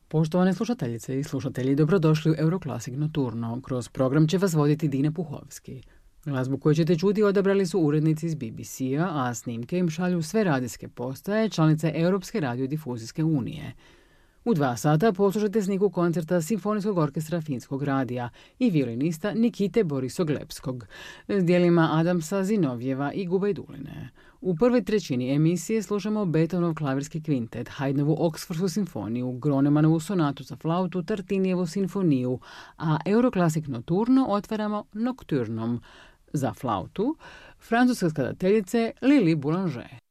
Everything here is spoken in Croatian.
Poštovane slušateljice i slušatelji, dobrodošli u Euroclassic Nocturno. Kroz program će vas voditi Dina Puhovski. Glazbu koju ćete čuti odabrali su urednici iz BBC-a, a snimke im šalju sve radijske postaje, članice Europske radiodifuzijske unije. U 2 sata poslušajte sniku koncerta Simfonijskog orkestra Finskog radija i violinista Nikite Borisoglepskog s dijelima Adamsa, Zinovjeva i Gubajduline. U prvoj trećini emisije slušamo Beethovenov klavirski kvintet, Haydnovu Oksfordsku simfoniju, Gronemanovu sonatu za flautu, Tartinijevu sinfoniju, a Euroclassic Nocturno otvaramo Nocturnom za flautu francuske skladateljice Lili Boulanger.